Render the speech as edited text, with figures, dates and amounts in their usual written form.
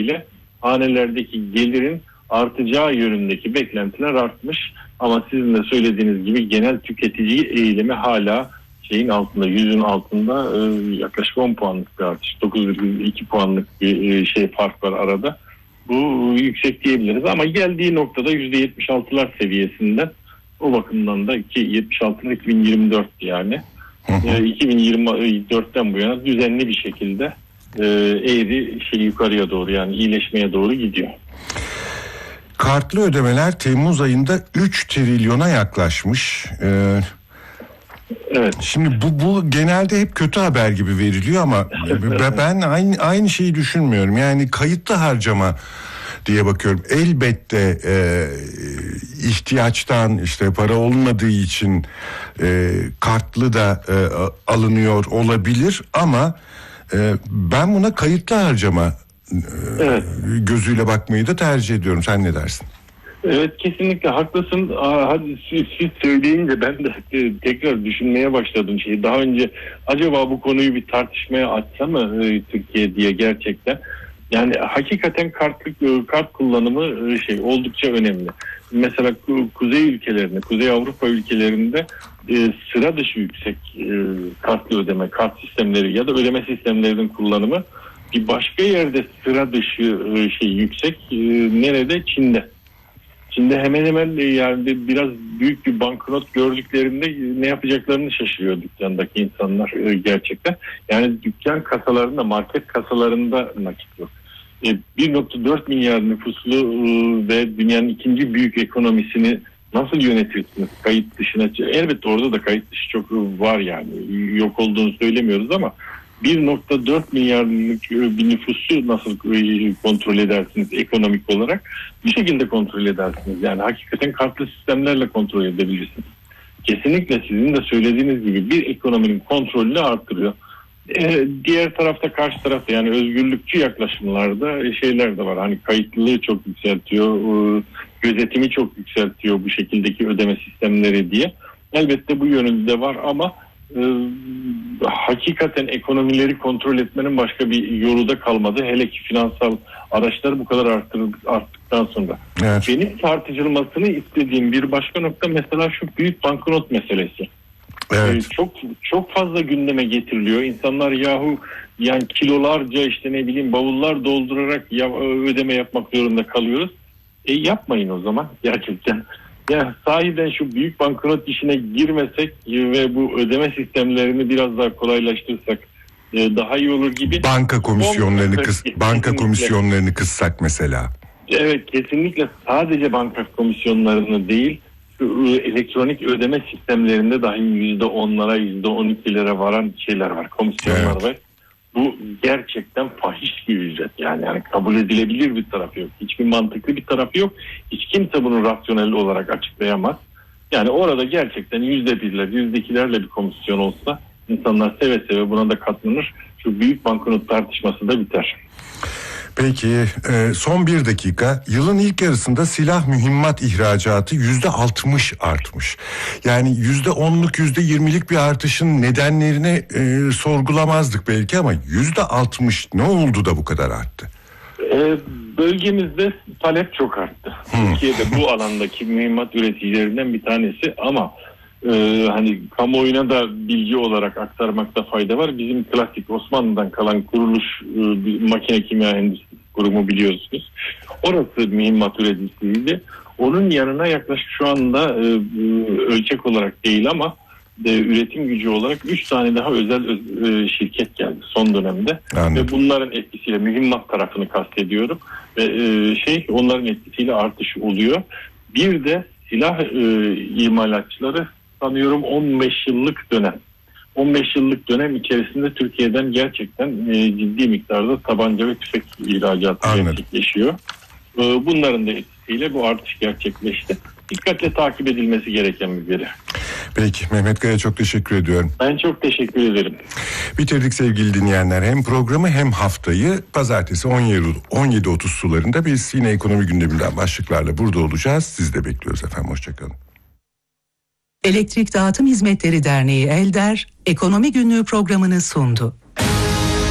nedeniyle hanelerdeki gelirin artacağı yönündeki beklentiler artmış. Ama sizin de söylediğiniz gibi genel tüketici eğilimi hala şeyin altında, 100'ün altında, yaklaşık 10 puanlık bir artış. 9,2 puanlık bir fark var arada. Bu yüksek diyebiliriz ama geldiği noktada %76'lar seviyesinden, o bakımdan da ki 76'lar 2024 yani 2024'ten bu yana düzenli bir şekilde eğri yukarıya doğru, yani iyileşmeye doğru gidiyor. Kartlı ödemeler Temmuz ayında 3 trilyona yaklaşmış. Evet. Şimdi bu genelde hep kötü haber gibi veriliyor ama ben aynı şeyi düşünmüyorum. Yani kayıtlı harcama diye bakıyorum. Elbette ihtiyaçtan, işte para olmadığı için kartlı da alınıyor olabilir ama ben buna kayıtlı harcama gözüyle bakmayı da tercih ediyorum. Sen ne dersin? Evet, kesinlikle haklısın. Hadi siz söyleyince ben de tekrar düşünmeye başladım şeyi. Daha önce acaba bu konuyu bir tartışmaya açsa mı Türkiye diye gerçekten. Yani hakikaten kart kullanımı oldukça önemli. Mesela Kuzey ülkelerinde, Kuzey Avrupa ülkelerinde sıra dışı yüksek kartlı ödeme, kart sistemleri ya da ödeme sistemlerinin kullanımı. Bir başka yerde sıra dışı yüksek. Nerede? Çin'de. Çin'de hemen hemen yani biraz büyük bir banknot gördüklerinde ne yapacaklarını şaşırıyor dükkandaki insanlar gerçekten. Yani dükkan kasalarında, market kasalarında nakit yok. 1,4 milyar nüfuslu ve dünyanın ikinci büyük ekonomisini nasıl yönetirsiniz kayıt dışına? Elbette orada da kayıt dışı çok var, yani yok olduğunu söylemiyoruz ama 1,4 milyarlık bir nüfusu nasıl kontrol edersiniz ekonomik olarak? Bir şekilde kontrol edersiniz. Yani hakikaten kartlı sistemlerle kontrol edebilirsiniz. Kesinlikle sizin de söylediğiniz gibi bir ekonominin kontrolünü artırıyor. Diğer tarafta, karşı tarafta, yani özgürlükçü yaklaşımlarda şeyler de var. Hani kayıtlılığı çok yükseltiyor, gözetimi çok yükseltiyor bu şekildeki ödeme sistemleri diye. Elbette bu yönünde de var ama hakikaten ekonomileri kontrol etmenin başka bir yolu da kalmadı. Hele ki finansal araçları bu kadar arttıktan sonra. Evet. Benim tartışılmasını istediğim bir başka nokta mesela şu büyük banknot meselesi. Evet. Çok fazla gündeme getiriliyor. İnsanlar yani kilolarca bavullar doldurarak ödeme yapmak zorunda kalıyoruz. Yapmayın o zaman gerçekten. Ya sahiden şu büyük banknot işine girmesek ve bu ödeme sistemlerini biraz daha kolaylaştırsak daha iyi olur gibi. Banka komisyonlarını kıssak mesela. Evet, kesinlikle sadece banka komisyonlarını değil, elektronik ödeme sistemlerinde dahi %10'lara, %12'lere varan şeyler var, komisyonlar var. Bu gerçekten fahiş bir ücret. Yani kabul edilebilir bir tarafı yok. Hiçbir mantıklı bir tarafı yok. Hiç kimse bunu rasyonel olarak açıklayamaz. Yani orada gerçekten %1'ler, %2'lerle bir komisyon olsa insanlar seve seve buna da katlanır. Şu büyük banknot tartışması da biter. Peki son bir dakika. Yılın ilk yarısında silah mühimmat ihracatı %60 artmış. Yani %10'luk %20'lik bir artışın nedenlerini sorgulamazdık belki ama %60 ne oldu da bu kadar arttı? Bölgemizde talep çok arttı. Türkiye'de bu alandaki mühimmat üreticilerinden bir tanesi ama kamuoyuna da bilgi olarak aktarmakta fayda var. Bizim klasik Osmanlı'dan kalan kuruluş makine kimya endüstrisi kurumu biliyorsunuz. Orası mühimmat üreticisiydi. Onun yanına yaklaşık şu anda ölçek olarak değil ama üretim gücü olarak 3 tane daha özel şirket geldi son dönemde. Anladım. Ve bunların etkisiyle mühimmat tarafını kastediyorum. Ve onların etkisiyle artış oluyor. Bir de silah imalatçıları sanıyorum 15 yıllık dönem. 15 yıllık dönem içerisinde Türkiye'den gerçekten ciddi miktarda tabanca ve tüfek ihracatı gerçekleşiyor. Bunların da etkisiyle bu artış gerçekleşti. Dikkatle takip edilmesi gereken bir veri. Peki Mehmet Kaya, çok teşekkür ediyorum. Ben çok teşekkür ederim. Bitirdik sevgili dinleyenler. Hem programı hem haftayı pazartesi 17.30 sularında biz yine ekonomi gündeminden başlıklarla burada olacağız. Sizi de bekliyoruz efendim. Hoşçakalın. Elektrik Dağıtım Hizmetleri Derneği ELDER, Ekonomi Günlüğü programını sundu.